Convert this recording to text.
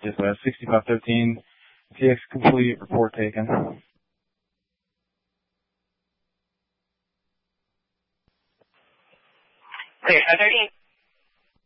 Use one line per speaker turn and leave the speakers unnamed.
Yes, 6513. TX complete. Report taken.
Clear. 13.